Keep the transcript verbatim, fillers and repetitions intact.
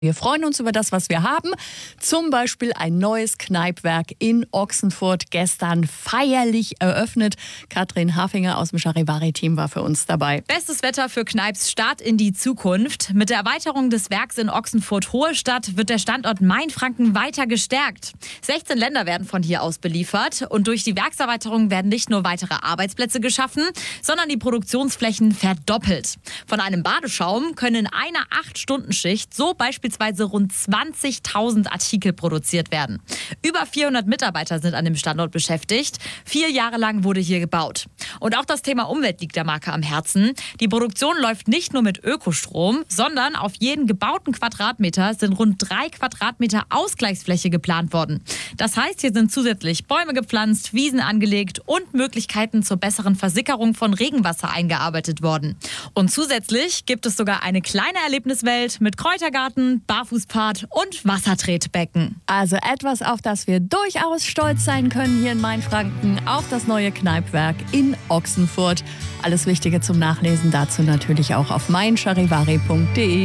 Wir freuen uns über das, was wir haben. Zum Beispiel ein neues Kneipwerk in Ochsenfurt, gestern feierlich eröffnet. Katrin Hafinger aus dem Charivari-Team war für uns dabei. Bestes Wetter für Kneips Start in die Zukunft. Mit der Erweiterung des Werks in Ochsenfurt-Hohestadt wird der Standort Mainfranken weiter gestärkt. sechzehn Länder werden von hier aus beliefert. Und durch die Werkserweiterung werden nicht nur weitere Arbeitsplätze geschaffen, sondern die Produktionsflächen verdoppelt. Von einem Badeschaum können in einer acht Stunden Schicht so beispielsweise rund zwanzigtausend Artikel produziert werden. Über vierhundert Mitarbeiter sind an dem Standort beschäftigt. Vier Jahre lang wurde hier gebaut. Und auch das Thema Umwelt liegt der Marke am Herzen. Die Produktion läuft nicht nur mit Ökostrom, sondern auf jeden gebauten Quadratmeter sind rund drei Quadratmeter Ausgleichsfläche geplant worden. Das heißt, hier sind zusätzlich Bäume gepflanzt, Wiesen angelegt und Möglichkeiten zur besseren Versickerung von Regenwasser eingearbeitet worden. Und zusätzlich gibt es sogar eine kleine Erlebniswelt mit Kräutergarten, Barfußpfad und Wassertretbecken. Also etwas, auf das wir durchaus stolz sein können hier in Mainfranken, auf das neue Kneipwerk in Ochsenfurt. Alles Wichtige zum Nachlesen dazu natürlich auch auf mein charivari punkt de.